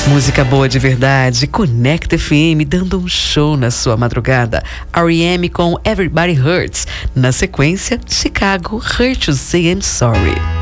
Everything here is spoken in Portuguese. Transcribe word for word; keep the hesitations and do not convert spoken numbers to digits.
Música boa de verdade, Conecta F M dando um show na sua madrugada. R E M com Everybody Hurts. Na sequência, Chicago, Hurt to Say I'm Sorry.